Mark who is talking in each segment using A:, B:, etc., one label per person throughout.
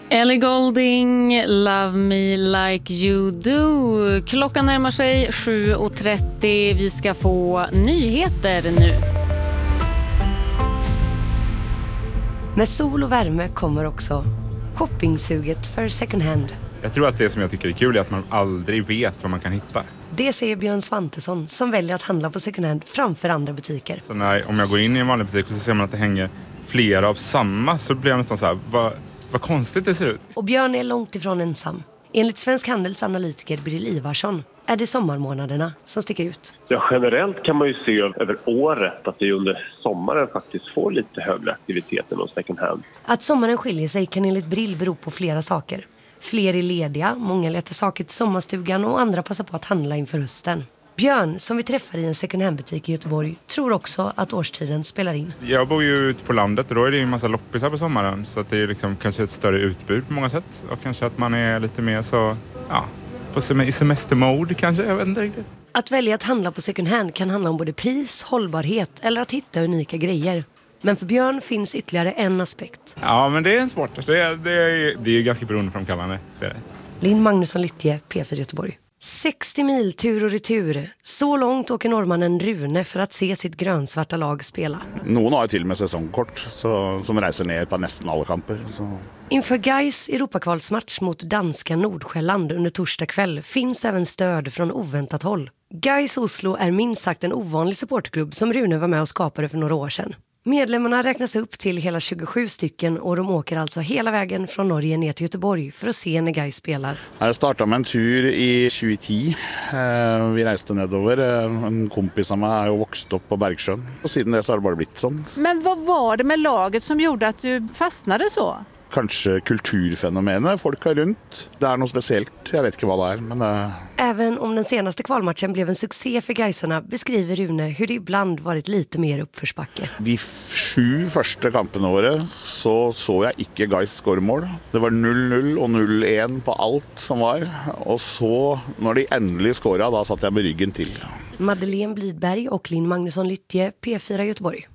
A: Ellie Goulding, Love Me Like You Do. Klockan närmar sig 7:30. Vi ska få nyheter nu.
B: Med sol och värme kommer också shoppingsuget för second hand.
C: Jag tror att det som jag tycker är kul är att man aldrig vet vad man kan hitta.
B: Det säger Björn Svantesson som väljer att handla på second hand framför andra butiker.
C: Så om jag går in i en vanlig butik och så ser man att det hänger flera av samma, så blir jag nästan så här, vad konstigt det ser ut.
B: Och Björn är långt ifrån ensam. Enligt Svensk Handels analytiker Brill Ivarsson är det sommarmånaderna som sticker ut.
D: Ja, generellt kan man ju se över året att vi under sommaren faktiskt får lite högre aktivitet än second hand.
B: Att sommaren skiljer sig kan enligt Brill bero på flera saker. Fler är lediga, många letar saker till sommarstugan och andra passar på att handla inför hösten. Björn, som vi träffar i en second hand-butik i Göteborg, tror också att årstiden spelar in.
C: Jag bor ju ute på landet och då är det en massa loppisar på sommaren. Så att det är liksom kanske ett större utbud på många sätt. Och kanske att man är lite mer så, i semestermode kanske, jag vet inte riktigt.
B: Att välja att handla på second hand kan handla om både pris, hållbarhet eller att hitta unika grejer. Men för Björn finns ytterligare en aspekt.
C: Ja, men det är en sport. Det är ju ganska beroendeframkallande.
B: Linn Magnusson Lyttje, P4 Göteborg. 60 mil tur och retur. Så långt åker norrmannen Rune för att se sitt grönsvarta lag spela.
E: Någon har ju till med säsongkort som reser ner på nästan alla kamper. Så.
B: Inför Gais Europakvalsmatch mot danska Nordsjälland under torsdag kväll finns även stöd från oväntat håll. Gais Oslo är minst sagt en ovanlig supportklubb som Rune var med och skapade för några år sedan. Medlemmarna räknas upp till hela 27 stycken och de åker alltså hela vägen från Norge ner till Göteborg för att se när Gais spelar.
E: Jag startade med en tur i 2010. Vi reste nedover. En kompis som är vuxit upp på Bergsjön. Och sedan det så har det bara blivit sån.
F: Men vad var det med laget som gjorde att du fastnade så?
E: Kanske kulturfenomenet folk har runt. Det är något speciellt, jag vet inte vad det är. Men
B: Även om den senaste kvalmatchen blev en succé för Gaisarna beskriver Rune hur det ibland varit lite mer uppförsbacke.
E: De 7 första kamperna året så jag inte Gais skormål. Det var 0-0 och 0-1 på allt som var. Och så när de äntligen skorade, då satt jag med ryggen till.
B: Madeleine Blidberg och Linn Magnusson Lyttje, P4 Göteborg.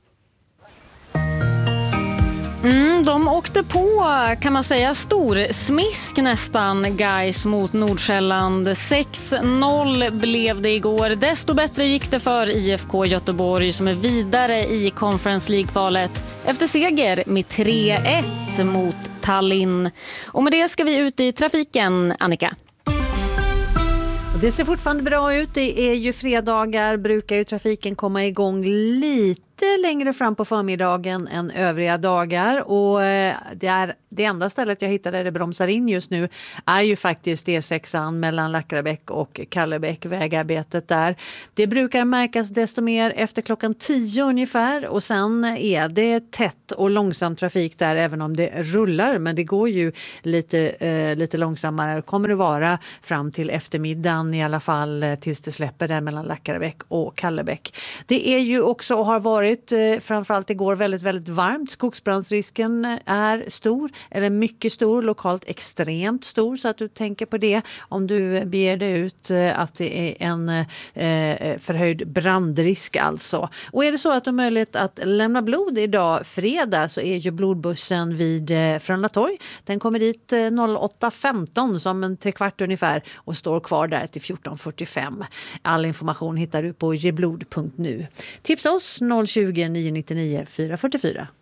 A: De åkte på, kan man säga, stor smisk nästan, Gais mot Nordsjälland. 6-0 blev det igår. Desto bättre gick det för IFK Göteborg som är vidare i Conference League-kvalet efter seger med 3-1 mot Tallinn. Och med det ska vi ut i trafiken, Annika.
G: Det ser fortfarande bra ut. Det är ju fredagar, brukar ju trafiken komma igång lite längre fram på förmiddagen än övriga dagar, och det enda stället jag hittade där det bromsar in just nu är ju faktiskt E6an mellan Lackrabäck och Kallebäck, vägarbetet där. Det brukar märkas desto mer efter klockan 10 ungefär, och sen är det tätt och långsam trafik där även om det rullar, men det går ju lite långsammare, kommer det vara fram till eftermiddagen i alla fall, tills det släpper där mellan Lackrabäck och Kallebäck. Det är ju också och har varit framförallt igår väldigt, väldigt varmt. Skogsbrandsrisken är stor, eller mycket stor, lokalt extremt stor, så att du tänker på det om du beger dig ut, att det är en förhöjd brandrisk alltså. Och är det så att du har möjlighet att lämna blod idag fredag, så är ju blodbussen vid Frölunda torg. Den kommer dit 08.15 som en 3/4 ungefär och står kvar där till 14.45. All information hittar du på geblod.nu. Tipsa oss 020 999 444.